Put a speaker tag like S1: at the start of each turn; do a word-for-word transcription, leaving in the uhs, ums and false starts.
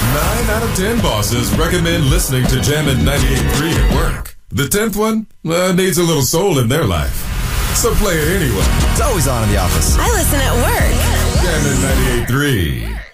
S1: Nine out of ten bosses recommend listening to Jammin' ninety-eight point three at work. The tenth one uh, needs a little soul in their life. So play it anyway.
S2: It's always on in the office.
S3: I listen at work.
S1: Jammin' ninety-eight point three.